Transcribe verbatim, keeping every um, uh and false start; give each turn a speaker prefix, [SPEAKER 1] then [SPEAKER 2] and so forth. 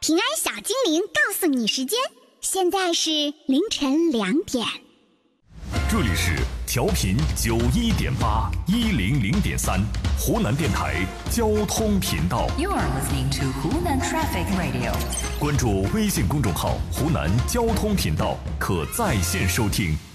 [SPEAKER 1] 平安小精灵告诉你时间，现在是凌晨两点。
[SPEAKER 2] 这里是调频九一点八一零零点三湖南电台交通频道。
[SPEAKER 3] You are listening to Hunan Traffic Radio。
[SPEAKER 2] 关注微信公众号“湖南交通频道”，可在线收听。